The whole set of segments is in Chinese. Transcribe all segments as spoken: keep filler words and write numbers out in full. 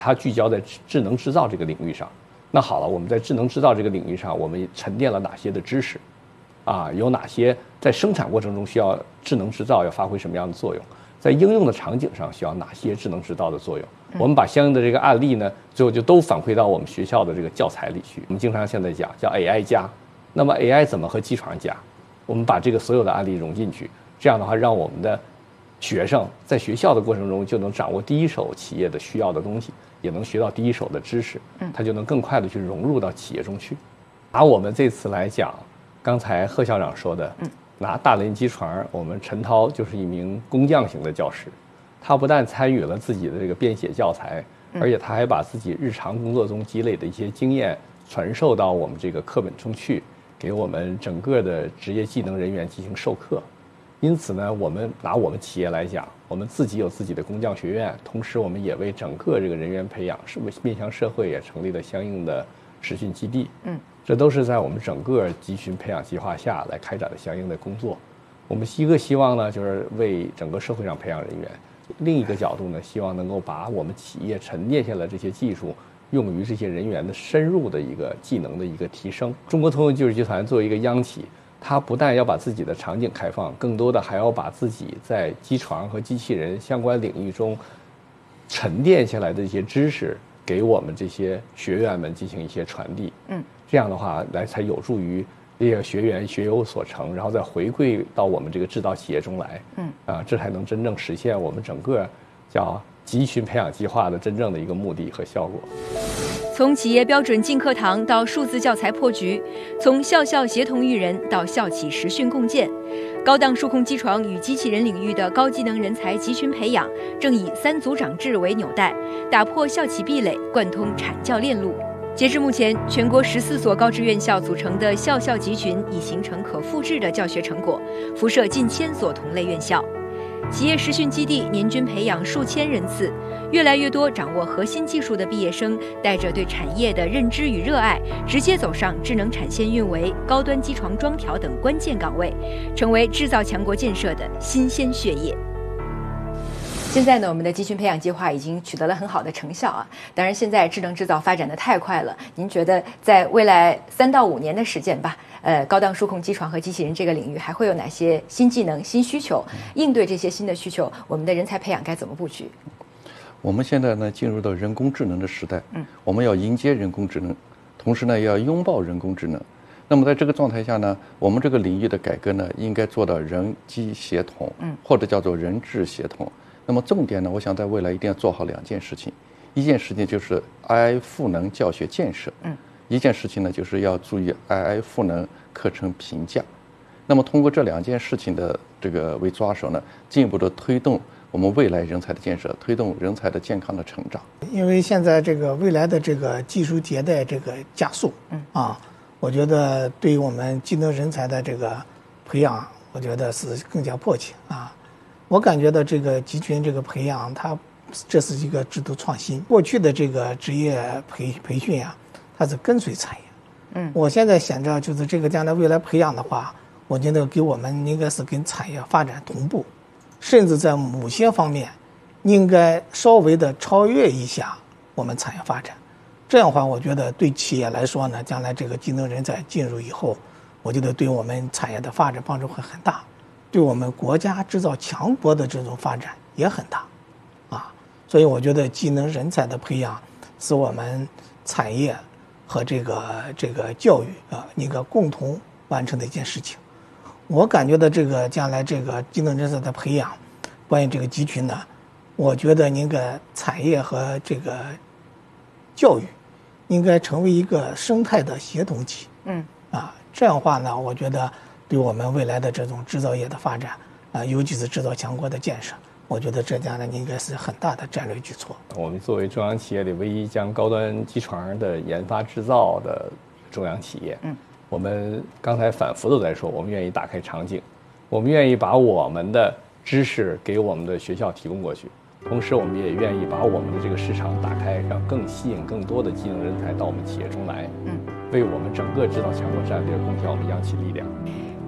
它聚焦在智能制造这个领域上。那好了，我们在智能制造这个领域上，我们沉淀了哪些的知识？啊，有哪些在生产过程中需要智能制造要发挥什么样的作用？在应用的场景上需要哪些智能制造的作用？我们把相应的这个案例呢，最后就都反馈到我们学校的这个教材里去。我们经常现在讲叫 A I 加，那么 A I 怎么和机床加？我们把这个所有的案例融进去，这样的话，让我们的学生在学校的过程中就能掌握第一手企业的需要的东西，也能学到第一手的知识，他就能更快的去融入到企业中去。拿我们这次来讲，刚才贺校长说的，拿大连机床，我们陈涛就是一名工匠型的教师，他不但参与了自己的这个编写教材，而且他还把自己日常工作中积累的一些经验传授到我们这个课本中去，给我们整个的职业技能人员进行授课。因此呢，我们拿我们企业来讲，我们自己有自己的工匠学院，同时我们也为整个这个人员培养，是为面向社会也成立了相应的实训基地。嗯，这都是在我们整个集群培养计划下来开展的相应的工作。我们一个希望呢，就是为整个社会上培养人员；另一个角度呢，希望能够把我们企业沉淀下来这些技术，用于这些人员的深入的一个技能的一个提升。中国通用技术集团作为一个央企，它不但要把自己的场景开放，更多的还要把自己在机床和机器人相关领域中沉淀下来的一些知识，给我们这些学员们进行一些传递。嗯，这样的话，来才有助于这些学员学有所成，然后再回馈到我们这个制造企业中来。嗯，啊，这才能真正实现我们整个叫集群培养计划的真正的一个目的和效果。 从企业标准进课堂到数字教材破局，从校校协同育人到校企实训共建，高档数控机床与机器人领域的高技能人才集群培养，正以三组长制为纽带，打破校企壁垒，贯通产教链路。截至目前，全国十四所高职院校组成的校校集群已形成可复制的教学成果，辐射近千所同类院校。企业实训基地年均培养数千人次，越来越多掌握核心技术的毕业生，带着对产业的认知与热爱，直接走上智能产线运维、高端机床装调等关键岗位，成为制造强国建设的新鲜血液。现在呢，我们的集群培养计划已经取得了很好的成效啊。当然，现在智能制造发展的太快了，您觉得在未来三到五年的时间吧，呃，高档数控机床和机器人这个领域还会有哪些新技能、新需求？应对这些新的需求，我们的人才培养该怎么布局？ 我们现在呢，进入到人工智能的时代，嗯，我们要迎接人工智能，同时呢，也要拥抱人工智能。那么在这个状态下呢，我们这个领域的改革呢，应该做到人机协同，嗯，或者叫做人智协同。那么重点呢，我想在未来一定要做好两件事情，一件事情就是 I I 赋能教学建设，嗯，一件事情呢就是要注意 I I 赋能课程评价。那么通过这两件事情的这个为抓手呢，进一步的推动我们未来人才的建设，推动人才的健康的成长。 因为现在这个未来的这个技术迭代这个加速，嗯啊，我觉得对于我们技能人才的这个培养，我觉得是更加迫切啊。我感觉到这个集群这个培养，它这是一个制度创新。过去的这个职业培培训啊，它是跟随产业。嗯，我现在想着就是这个将来未来培养的话，我觉得给我们应该是跟产业发展同步，甚至在某些方面，应该稍微的超越一下我们产业发展。这样的话，我觉得对企业来说呢，将来这个技能人才进入以后，我觉得对我们产业的发展帮助会很大。对我们国家制造强国的这种发展也很大，啊，所以我觉得技能人才的培养是我们产业和这个这个教育啊一个共同完成的一件事情。我感觉到这个将来这个技能人才的培养，关于这个集群呢，我觉得应该产业和这个教育应该成为一个生态的协同体。嗯，啊，这样的话呢，我觉得对我们未来的这种制造业的发展啊，尤其是制造强国的建设，我觉得这将来应该是很大的战略举措。 我们作为中央企业里唯一将高端机床的研发制造的中央企业，嗯，我们刚才反复的在说，我们愿意打开场景，我们愿意把我们的知识给我们的学校提供过去，同时我们也愿意把我们的这个市场打开，让更吸引更多的技能人才到我们企业中来，嗯，为我们整个制造强国战略贡献我们央企力量。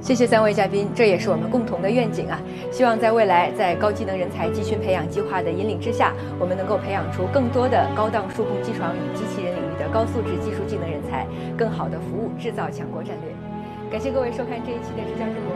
谢谢三位嘉宾，这也是我们共同的愿景啊！希望在未来，在高技能人才集群培养计划的引领之下，我们能够培养出更多的高档数控机床与机器人领域的高素质技术技能人才，更好的服务制造强国战略。感谢各位收看这一期的《直角中国》。